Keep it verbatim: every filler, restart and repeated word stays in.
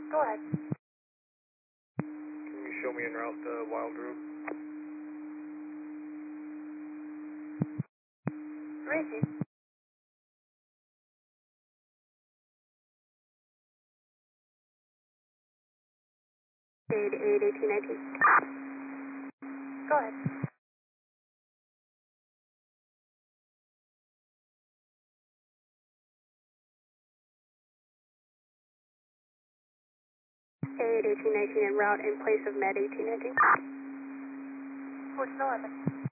Go ahead. Can you show me en route to Wild Room? Racy. eight eight eighteen nineteen. Go ahead. eight eighteen nineteen en route in place of Med eighteen nineteen. Force eleven.